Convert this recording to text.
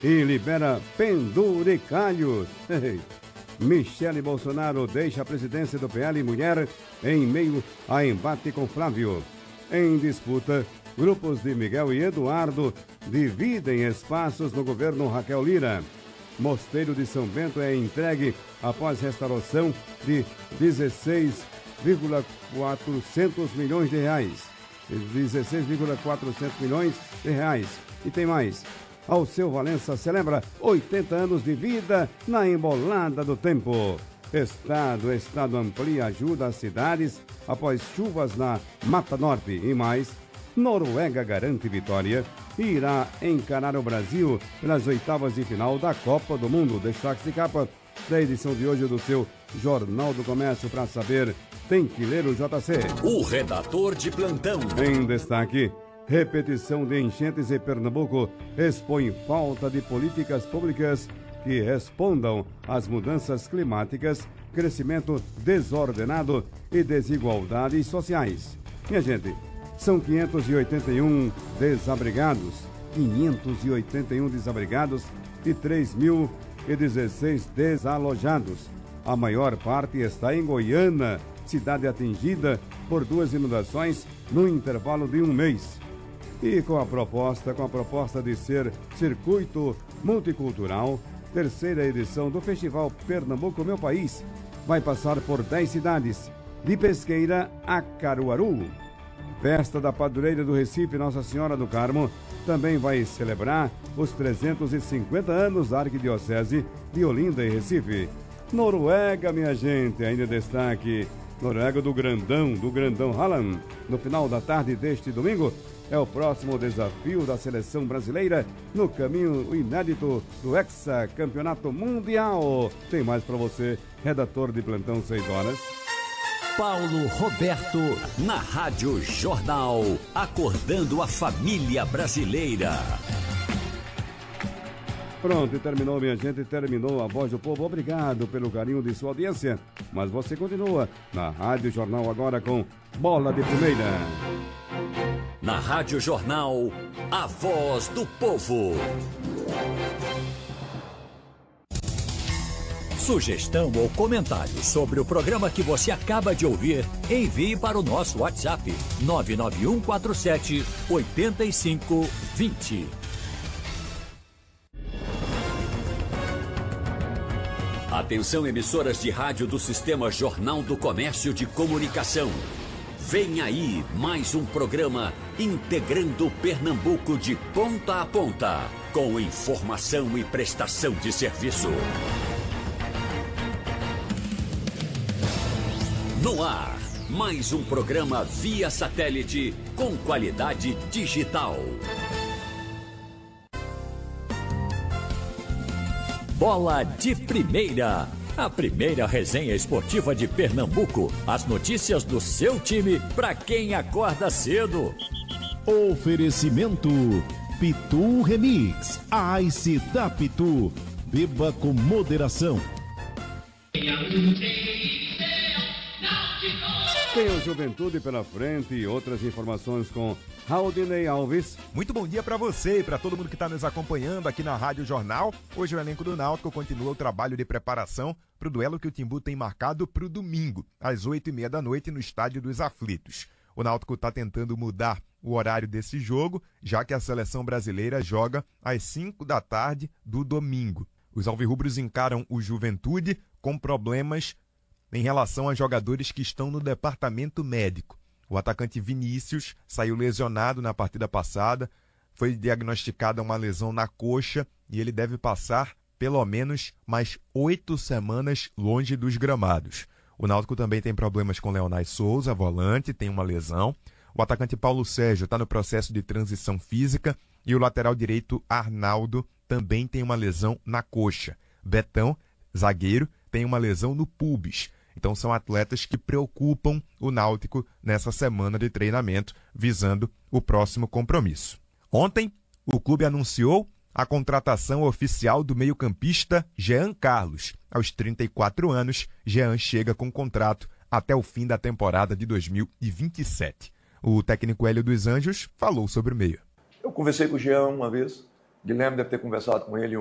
e libera penduricalhos. Michele Bolsonaro deixa a presidência do PL Mulher em meio a embate com Flávio. Em disputa, grupos de Miguel e Eduardo dividem espaços no governo Raquel Lira. Mosteiro de São Bento é entregue após restauração de 16,400 milhões de reais. 16,400 milhões de reais. E tem mais. Alceu Valença celebra 80 anos de vida na embolada do tempo. Estado amplia ajuda às cidades após chuvas na Mata Norte. E mais, Noruega garante vitória e irá encarar o Brasil pelas oitavas de final da Copa do Mundo. Destaque de capa da edição de hoje do seu Jornal do Comércio. Para saber, tem que ler o JC. O redator de plantão. Em destaque, repetição de enchentes em Pernambuco expõe falta de políticas públicas que respondam às mudanças climáticas, crescimento desordenado e desigualdades sociais. Minha gente, são 581 desabrigados e 3.016 desalojados. A maior parte está em Goiânia, cidade atingida por 2 inundações no intervalo de um mês. E com a proposta de ser circuito multicultural, terceira edição do Festival Pernambuco Meu País vai passar por 10 cidades, de Pesqueira a Caruaru. Festa da Padroeira do Recife, Nossa Senhora do Carmo, também vai celebrar os 350 anos da Arquidiocese de Olinda e Recife. Noruega, minha gente, ainda destaque. Noruega do Grandão Haaland. No final da tarde deste domingo, é o próximo desafio da seleção brasileira no caminho inédito do Hexacampeonato Mundial. Tem mais para você, redator de plantão, 6 horas. Paulo Roberto, na Rádio Jornal, acordando a família brasileira. Pronto, e terminou, minha gente, terminou a Voz do Povo. Obrigado pelo carinho de sua audiência. Mas você continua na Rádio Jornal agora com Bola de Primeira. Na Rádio Jornal, a Voz do Povo. Sugestão ou comentário sobre o programa que você acaba de ouvir, envie para o nosso WhatsApp 99147-8520. Atenção, emissoras de rádio do Sistema Jornal do Comércio de Comunicação. Vem aí mais um programa integrando Pernambuco de ponta a ponta, com informação e prestação de serviço. No ar, mais um programa via satélite com qualidade digital. Bola de Primeira. A primeira resenha esportiva de Pernambuco. As notícias do seu time para quem acorda cedo. Oferecimento Pitu Remix. A Ice da Pitu. Beba com moderação. Tem o Juventude pela frente e outras informações com Raudinei Alves. Muito bom dia para você e para todo mundo que está nos acompanhando aqui na Rádio Jornal. Hoje o elenco do Náutico continua o trabalho de preparação para o duelo que o Timbu tem marcado para o domingo, às 8h30 da noite, no Estádio dos Aflitos. O Náutico está tentando mudar o horário desse jogo, já que a seleção brasileira joga às 5 da tarde do domingo. Os alvirrubros encaram o Juventude com problemas em relação a jogadores que estão no departamento médico. O atacante Vinícius saiu lesionado na partida passada, foi diagnosticada uma lesão na coxa e ele deve passar pelo menos mais 8 semanas longe dos gramados. O Náutico também tem problemas com Leonardo Souza, volante, tem uma lesão. O atacante Paulo Sérgio está no processo de transição física e o lateral direito Arnaldo também tem uma lesão na coxa. Betão, zagueiro, tem uma lesão no pubis. Então são atletas que preocupam o Náutico nessa semana de treinamento, visando o próximo compromisso. Ontem, o clube anunciou a contratação oficial do meio-campista Jean Carlos. Aos 34 anos, Jean chega com contrato até o fim da temporada de 2027. O técnico Hélio dos Anjos falou sobre o meio. Eu conversei com o Jean uma vez, Guilherme deve ter conversado com ele